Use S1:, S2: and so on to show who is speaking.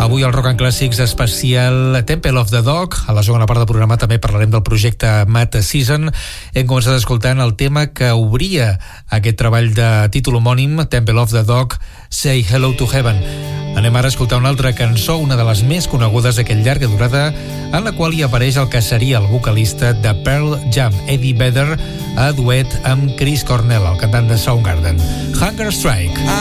S1: Avui al Rock and Classics especial Temple of the Dog. A la segona part del programa també parlarem del projecte Mad Season. Hem començat escoltant el tema que obria aquest treball de títol homònim, Temple of the Dog, Say Hello to Heaven. Anem ara a escoltar una altra cançó, una de les més conegudes d'aquest llarga durada, en la qual hi apareix el que seria el vocalista de Pearl Jam, Eddie Vedder, a duet amb Chris Cornell, el cantant de Soundgarden. Hunger Strike.